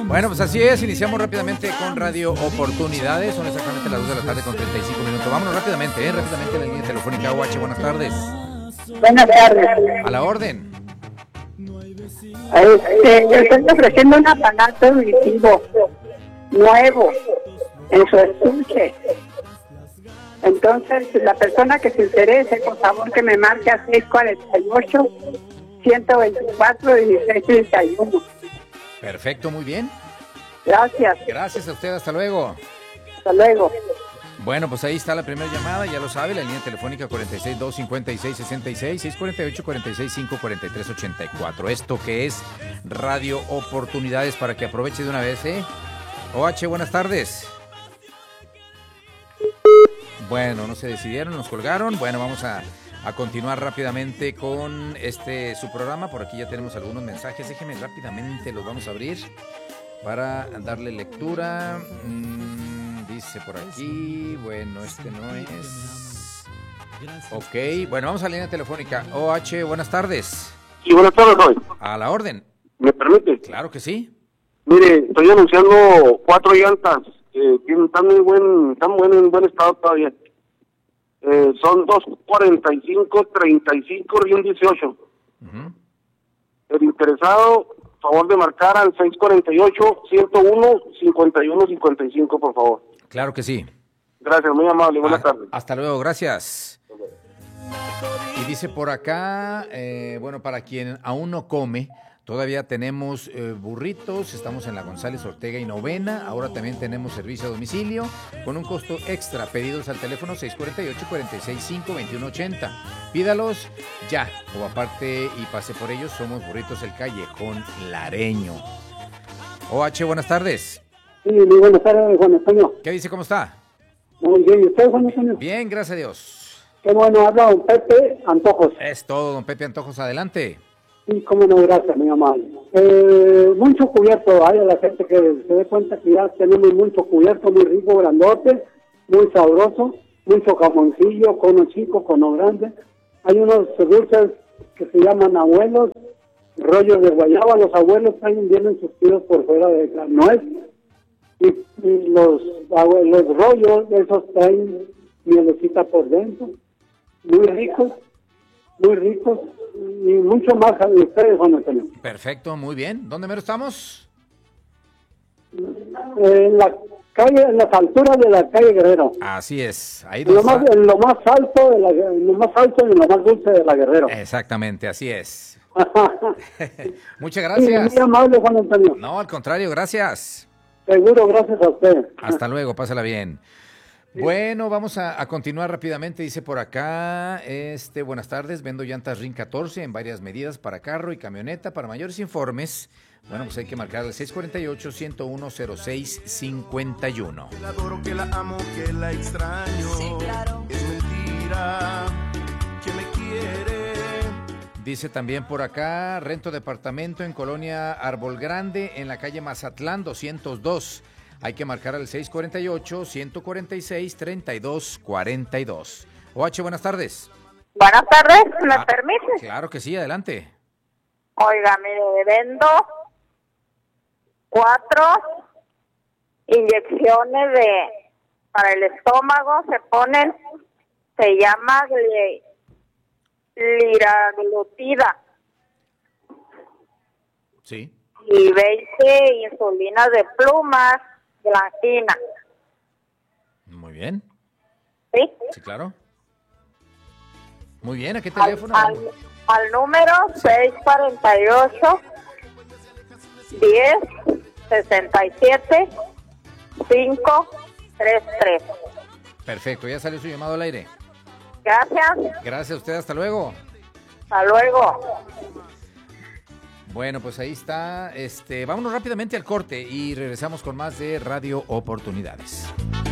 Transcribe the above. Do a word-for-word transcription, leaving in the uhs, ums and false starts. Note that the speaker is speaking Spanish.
Bueno, pues así es, iniciamos rápidamente con Radio Oportunidades, son exactamente las dos de la tarde con treinta y cinco minutos. Vámonos rápidamente, ¿eh? rápidamente a la línea telefónica O H, buenas tardes. Buenas tardes. A la orden. Este, yo estoy ofreciendo un aparato auditivo nuevo en su estuche. Entonces, la persona que se interese, por favor, que me marque a seis cuarenta y ocho, ciento veinticuatro, dieciséis treinta y uno. Perfecto, muy bien. Gracias. Gracias a usted, hasta luego. Hasta luego. Bueno, pues ahí está la primera llamada, ya lo sabe, la línea telefónica cuarenta y seis, dos cincuenta y seis, sesenta y seis, seis cuarenta y ocho, cuarenta y seis, cinco cuarenta y tres, ochenta y cuatro. Esto que es Radio Oportunidades para que aproveche de una vez, ¿eh? O H, buenas tardes. Bueno, no se decidieron, nos colgaron. Bueno, vamos a, a continuar rápidamente con este su programa. Por aquí ya tenemos algunos mensajes. Déjenme rápidamente, los vamos a abrir para darle lectura. Mm, dice por aquí, bueno, este no es. Ok, bueno, vamos a la línea telefónica. O H, buenas tardes. Sí, buenas tardes, hoy. A la orden. ¿Me permite? Claro que sí. Mire, estoy anunciando cuatro llantas que tienen tan muy buen, tan buen en buen estado todavía. Eh, son dos cuarenta y cinco, treinta y cinco y un dieciocho. Uh-huh. El interesado, favor de marcar al seis cuarenta y ocho, ciento uno, cincuenta y uno cincuenta y cinco, por favor. Claro que sí. Gracias, muy amable, buenas Ah, tardes. Hasta luego, gracias. Y dice por acá, eh, bueno, para quien aún no come, todavía tenemos eh, burritos, estamos en la González Ortega y Novena, ahora también tenemos servicio a domicilio con un costo extra, pedidos al teléfono seis cuarenta y ocho, cuarenta y seis, cinco, veintiuno ochenta. Pídalos ya, o aparte y pase por ellos, somos Burritos El Callejón Lareño. O H, buenas tardes. Sí, muy buenas tardes, Juan Antonio. ¿Qué dice, cómo está? Muy bien, ¿y usted, Juan Antonio? Bien, gracias a Dios. Qué bueno, habla don Pepe Antojos. Es todo, don Pepe Antojos, adelante. Sí, cómo no, gracias, mi amable. Eh, mucho cubierto, hay a la gente que se dé cuenta que ya tenemos mucho cubierto, muy rico, grandote, muy sabroso, mucho jamoncillo, cono chico, cono grande. Hay unos dulces que se llaman abuelos, rollos de guayaba, los abuelos traen vienen suspiros por fuera de la nuez, y, y los, los rollos, esos traen mielecita por dentro, muy ricos, muy ricos, y mucho más de ustedes, Juan Antonio. Perfecto, muy bien. ¿Dónde mero estamos? En la calle, en las alturas de la calle Guerrero. Así es. Ahí En lo, donde más, está- en lo más alto, de la, en lo más alto y en lo más dulce de la Guerrero. Exactamente, así es. Muchas Sí, gracias. muy amable, Juan Antonio. No, al contrario, gracias. Seguro, gracias a usted. Hasta luego, pásala bien. Bueno, vamos a, a continuar rápidamente. Dice por acá, este, buenas tardes, vendo llantas R I N catorce en varias medidas para carro y camioneta. Para mayores informes, bueno, pues hay que marcar el seis cuarenta y ocho, ciento uno, cero seis cincuenta y uno. Que la adoro, que la amo, que la extraño. Sí, claro. Es mentira que me quiere. Dice también por acá, rento departamento en Colonia Árbol Grande, en la calle Mazatlán doscientos dos. Hay que marcar al seis cuarenta y ocho, ciento cuarenta y seis, treinta y dos cuarenta y dos. O H, buenas tardes. Buenas tardes, ¿me Ah, permite? Claro que sí, adelante. Oiga, mire, vendo cuatro inyecciones de para el estómago, se ponen, se llama li, liraglutida, Sí. y veinte insulinas de plumas, blanquina. Muy bien. ¿Sí? Sí, claro. Muy bien, ¿a qué Al, teléfono? al, al número seis cuarenta y ocho, diez, sesenta y siete, cinco treinta y tres. Perfecto, ya salió su llamado al aire. Gracias, Gracias a usted, hasta luego. hasta luego. Bueno, pues ahí está. Este, vámonos rápidamente al corte y regresamos con más de Radio Oportunidades.